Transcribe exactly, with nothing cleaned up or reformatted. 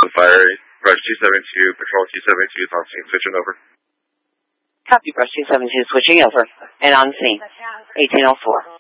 on fire. Brush two seventy-two, Patrol two seventy-two is on scene. Switching over. Copy, Brush two seventy-two, switching over. And on scene. eighteen oh four.